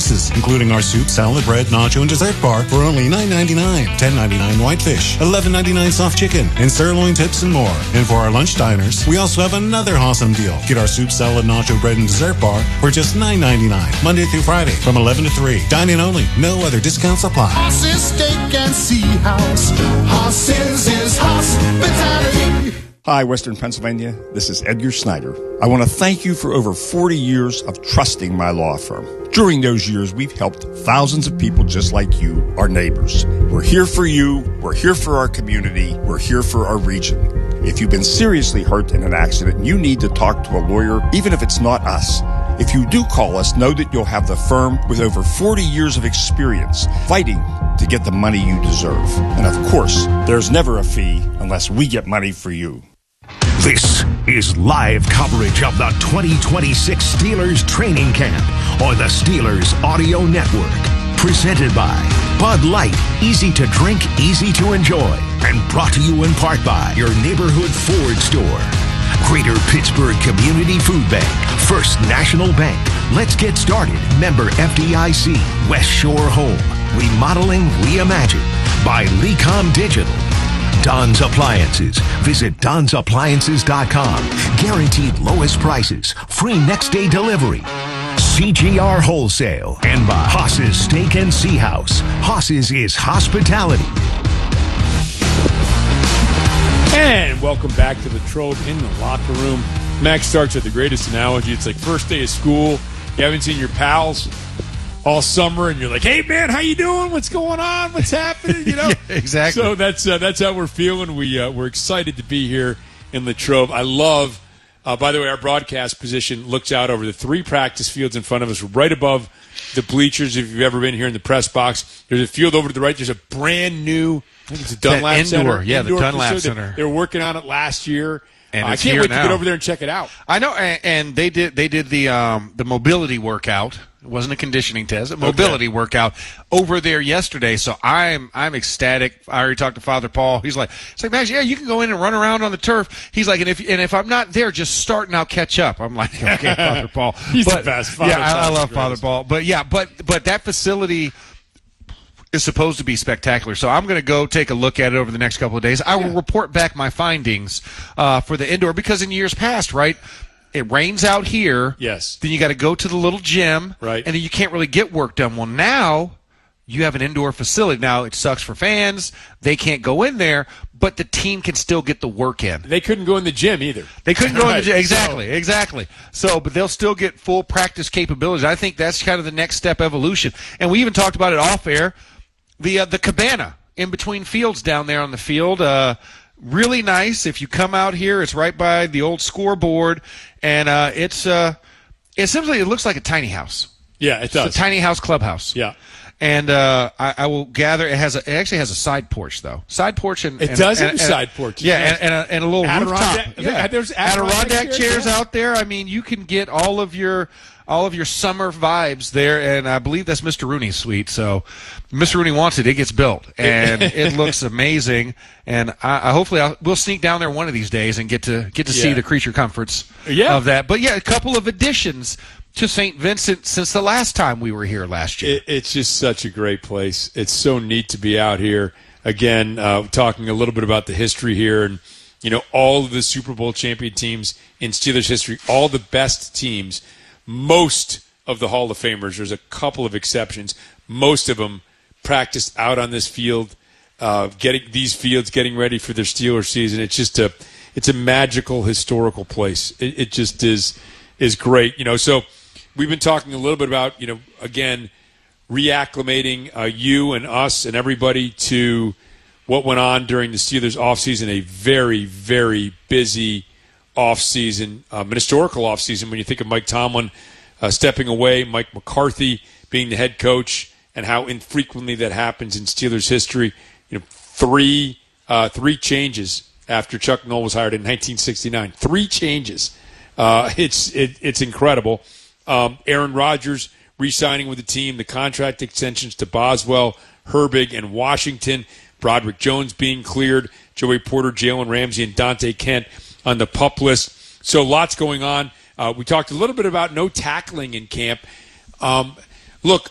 prices, including our soup, salad, bread, nacho, and dessert bar for only $9.99, $10.99 whitefish, $11.99 soft chicken, and sirloin tips and more. And for our lunch diners, we also have another awesome deal. Get our soup, salad, nacho, bread, and dessert bar for just $9.99, Monday through Friday from 11 to 3. Dine-in only. No other discounts apply. Hoss's Steak and Sea House. Hoss's is hospitality. Hi, Western Pennsylvania. This is Edgar Snyder. I want to thank you for over 40 years of trusting my law firm. During those years, we've helped thousands of people just like you, our neighbors. We're here for you. We're here for our community. We're here for our region. If you've been seriously hurt in an accident, you need to talk to a lawyer, even if it's not us. If you do call us, know that you'll have the firm with over 40 years of experience fighting to get the money you deserve. And of course, there's never a fee unless we get money for you. This is live coverage of the 2026 Steelers training camp on the Steelers Audio Network. Presented by Bud Light, easy to drink, easy to enjoy. And brought to you in part by your neighborhood Ford store. Greater Pittsburgh Community Food Bank, First National Bank. Let's get started. Member FDIC, West Shore Home. Remodeling Reimagined by Lecom Digital. Don's Appliances. Visit Don'sAppliances.com. Guaranteed lowest prices. Free next day delivery. CGR Wholesale. And by Hoss's Steak and Sea House. Hoss's is hospitality. And welcome back to the Trove in the Locker Room. Max Starks had the greatest analogy. It's like first day of school. You haven't seen your pals all summer, and you're like, "Hey, man, how you doing? What's going on? What's happening?" You know, Yeah, exactly. So that's how we're feeling. We're excited to be here in Latrobe. I love. By the way, our broadcast position looks out over the 3 practice fields in front of us, right above the bleachers. If you've ever been here in the press box, there's a field over to the right. There's a brand new, I think it's a Dunlap Center. Yeah, the Dunlap Center. They were working on it last year. And I can't wait to get over there and check it out. I know, and they did the mobility workout. It wasn't a conditioning test, a mobility workout over there yesterday. So I'm ecstatic. I already talked to Father Paul. He's like, Max, yeah, you can go in and run around on the turf. He's like, and if I'm not there, just start and I'll catch up. I'm like, okay, Father Paul. He's the best. Father I love Father Paul. But yeah, but that facility is supposed to be spectacular. So I'm going to go take a look at it over the next couple of days. I will report back my findings for the indoor, because in years past, right, it rains out here. Yes. Then you got to go to the little gym. Right. And then you can't really get work done. Well, now you have an indoor facility. Now it sucks for fans. They can't go in there, but the team can still get the work in. They couldn't go in the gym either. They couldn't go in the gym. Exactly. So, but they'll still get full practice capabilities. I think that's kind of the next step evolution. And we even talked about it off air. The cabana in between fields down there on the field, really nice. If you come out here, it's right by the old scoreboard, and it looks like a tiny house. Yeah, it does. It's a tiny house clubhouse. Yeah. And I will gather it actually has a side porch though. Side porch and it does have a side porch. Yeah, and a little rooftop. Yeah. There's Adirondack chairs out there. I mean, you can get all of your summer vibes there, and I believe that's Mr. Rooney's suite. So, Mr. Rooney wants it. It gets built, and it looks amazing. And we'll sneak down there one of these days and get to see the creature comforts of that. But yeah, a couple of additions to St. Vincent since the last time we were here last year. It's just such a great place. It's so neat to be out here again, talking a little bit about the history here, and all of the Super Bowl champion teams in Steelers history, all the best teams. Most of the Hall of Famers, there's a couple of exceptions, most of them practiced out on this field, getting ready for their Steelers season. It's just it's a magical historical place. It just is great. So we've been talking a little bit about, again, reacclimating you and us and everybody to what went on during the Steelers offseason, a very, very busy offseason, an historical offseason when you think of Mike Tomlin stepping away, Mike McCarthy being the head coach, and how infrequently that happens in Steelers history. Three changes after Chuck Noll was hired in 1969. 3 changes. It's incredible. Aaron Rodgers re-signing with the team, the contract extensions to Boswell, Herbig, and Washington, Broderick Jones being cleared, Joey Porter, Jalen Ramsey, and Dante Kent on the PUP list. So lots going on. We talked a little bit about no tackling in camp. Look,